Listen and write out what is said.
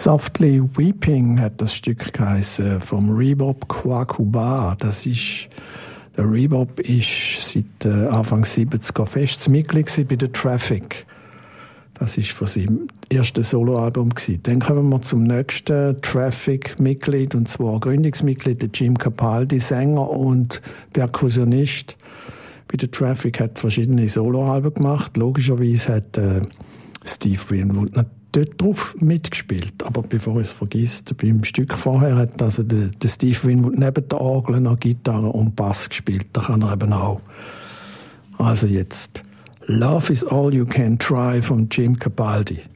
Softly Weeping hat das Stück geheißen, vom Rebop Kwakuba. Der Rebop ist seit Anfang 70er festes Mitglied bei der Traffic. Das war von seinem ersten Soloalbum. Dann kommen wir zum nächsten Traffic-Mitglied, und zwar Gründungsmitglied der Jim Capaldi, Sänger und Perkussionist. Bei der Traffic hat verschiedene Soloalben gemacht. Logischerweise hat Steve Winwood dort drauf mitgespielt. Aber bevor ich es vergisst, beim Stück vorher hat also der Steve Winwood neben der Orgel noch Gitarre und Bass gespielt. Da kann er eben auch. Also jetzt Love is All You Can Try von Jim Capaldi.